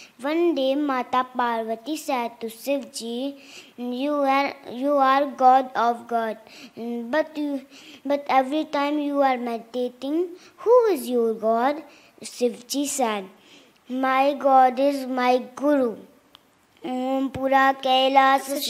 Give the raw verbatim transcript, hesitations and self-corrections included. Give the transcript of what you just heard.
One day Mata Parvati said to Shivji, you are you are God of God, but you but every time you are meditating, who is your God? Shivji said, my God is my Guru. Om Pura Kailas